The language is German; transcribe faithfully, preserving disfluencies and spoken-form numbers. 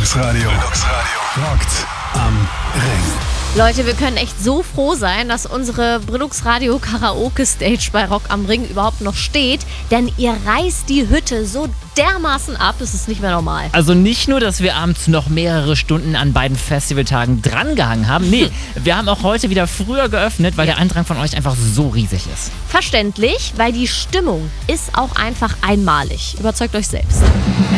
Bildungsradio. Bildungsradio. Rockt am Ring. Leute, wir können echt so froh sein, dass unsere Bildungsradio Karaoke Stage bei Rock am Ring überhaupt noch steht, denn ihr reißt die Hütte so dermaßen ab, das ist nicht mehr normal. Also nicht nur, dass wir abends noch mehrere Stunden an beiden Festivaltagen drangehangen haben, nee, wir haben auch heute wieder früher geöffnet, weil der Andrang von euch einfach so riesig ist. Verständlich, weil die Stimmung ist auch einfach einmalig. Überzeugt euch selbst.